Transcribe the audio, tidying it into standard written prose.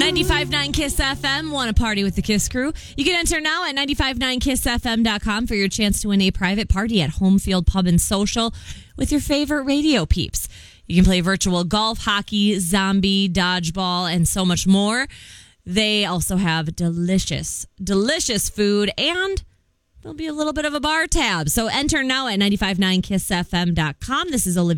95.9 KISS FM. Want to party with the KISS crew? You can enter now at 959kissfm.com for your chance to win a private party at Home Field Pub and Social with your favorite radio peeps. You can play virtual golf, hockey, zombie, dodgeball, and so much more. They also have delicious, delicious food, and there'll be a little bit of a bar tab. So enter now at 959kissfm.com. This is Olivia